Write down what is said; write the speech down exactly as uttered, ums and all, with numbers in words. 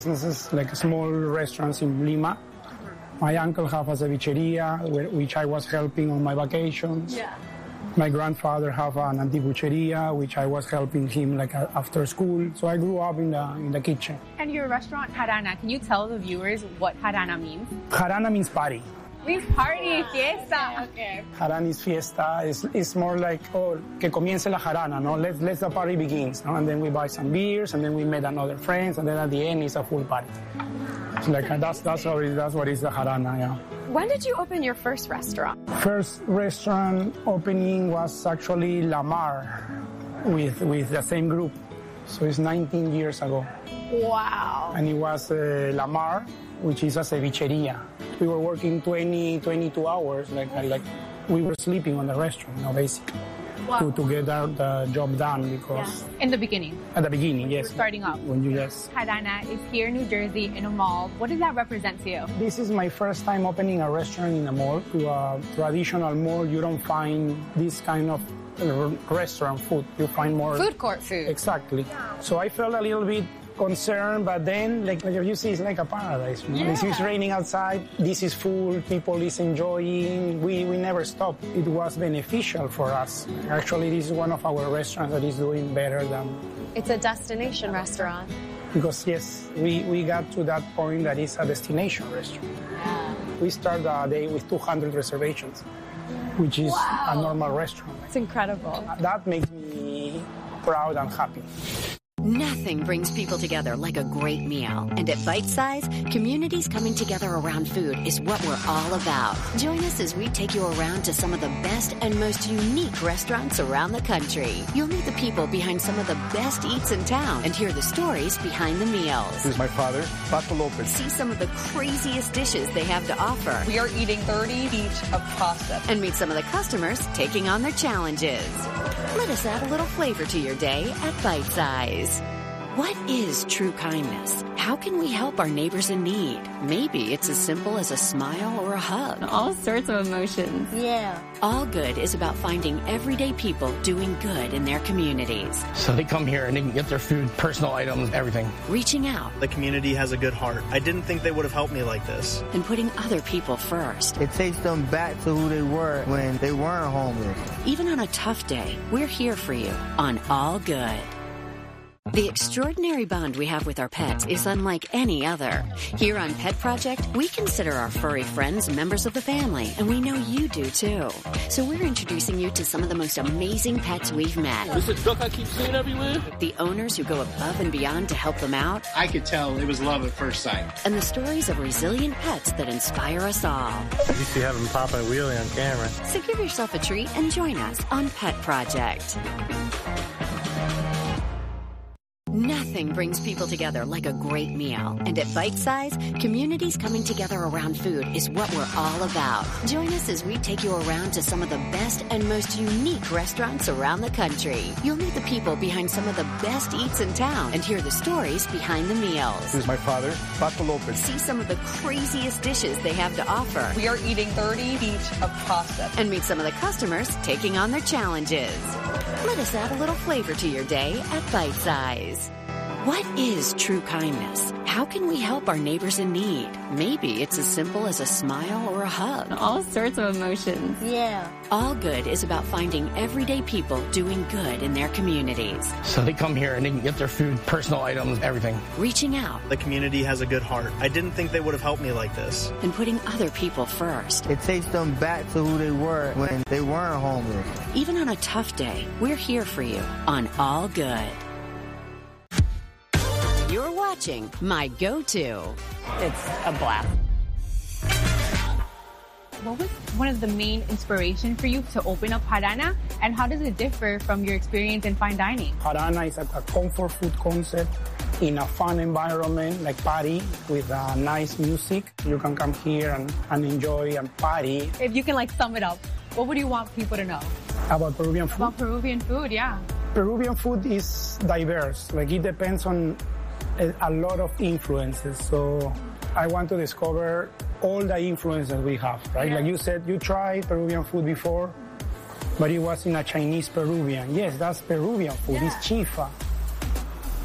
This is like a small restaurants in Lima. My uncle have a cevicheria, which I was helping on my vacations. Yeah. My grandfather have an antibucheria, which I was helping him like after school. So I grew up in the in the kitchen. And your restaurant, Jarana, can you tell the viewers what Jarana means? Jarana means party. Means party, fiesta. Okay. Jarana is fiesta. It's, it's more like, oh, que comience la jarana, no? Let, let the party begins, no? And then we buy some beers, and then we meet another friends, and then at the end, it's a full party. So like, that's, that's, what it, that's what is the jarana, yeah. When did you open your first restaurant? First restaurant opening was actually La Mar with, with the same group. So it's nineteen years ago. Wow. And it was uh, La Mar, which is a cevicheria. We were working twenty, twenty-two hours, like like we were sleeping on the restaurant, you know, basically, wow. to, to get out the job done because... Yeah. In the beginning? At the beginning, yes. We're starting up. When you, yes. Jarana is here in New Jersey in a mall. What does that represent to you? This is my first time opening a restaurant in a mall. To a traditional mall, you don't find this kind of restaurant food. You find more... Food court food. Exactly. So I felt a little bit concerned, but then, like, like you see, it's like a paradise. You know? Yeah. It's raining outside. This is full. People is enjoying. We we never stop. It was beneficial for us. Actually, this is one of our restaurants that is doing better than... It's a destination restaurant. Because, yes, we, we got to that point that it's a destination restaurant. Yeah. We start the day with two hundred reservations, which is wow. a normal restaurant. It's incredible. That makes me proud and happy. Nothing brings people together like a great meal. And at Bite Size, communities coming together around food is what we're all about. Join us as we take you around to some of the best and most unique restaurants around the country. You'll meet the people behind some of the best eats in town and hear the stories behind the meals. This is my father, Paco Lopez. See some of the craziest dishes they have to offer. We are eating thirty each of pasta. And meet some of the customers taking on their challenges. Let us add a little flavor to your day at Bite Size. What is true kindness? How can we help our neighbors in need? Maybe it's as simple as a smile or a hug. All sorts of emotions. Yeah. All Good is about finding everyday people doing good in their communities. So they come here and they can get their food, personal items, everything. Reaching out. The community has a good heart. I didn't think they would have helped me like this. And putting other people first. It takes them back to who they were when they weren't homeless. Even on a tough day, we're here for you on All Good. The extraordinary bond we have with our pets is unlike any other. Here on Pet Project, we consider our furry friends members of the family, and we know you do too. So we're introducing you to some of the most amazing pets we've met. This is a duck I keep seeing everywhere. The owners who go above and beyond to help them out. I could tell it was love at first sight. And the stories of resilient pets that inspire us all. You used to have them pop a wheelie on camera. So give yourself a treat and join us on Pet Project. Nothing brings people together like a great meal. And at Bite Size, communities coming together around food is what we're all about. Join us as we take you around to some of the best and most unique restaurants around the country. You'll meet the people behind some of the best eats in town and hear the stories behind the meals. This is my father, Paco Lopez. See some of the craziest dishes they have to offer. We are eating thirty each of pasta. And meet some of the customers taking on their challenges. Let us add a little flavor to your day at Bite Size. What is true kindness? How can we help our neighbors in need? Maybe it's as simple as a smile or a hug. All sorts of emotions. Yeah. All Good is about finding everyday people doing good in their communities. So they come here and they can get their food, personal items, everything. Reaching out. The community has a good heart. I didn't think they would have helped me like this. And putting other people first. It takes them back to who they were when they weren't homeless. Even on a tough day, we're here for you on All Good. You're watching My Go-To. It's a blast. What was one of the main inspiration for you to open up Jarana, and how does it differ from your experience in fine dining? Jarana is a, a comfort food concept in a fun environment, like party, with uh, nice music. You can come here and, and enjoy and party. If you can like sum it up, what would you want people to know? About Peruvian food? About Peruvian food, yeah. Peruvian food is diverse. Like, it depends on a, a lot of influences. So I want to discover all the influences we have, right? Yeah. Like you said, you tried Peruvian food before, but it was in a Chinese Peruvian. Yes, that's Peruvian food. Yeah. It's chifa.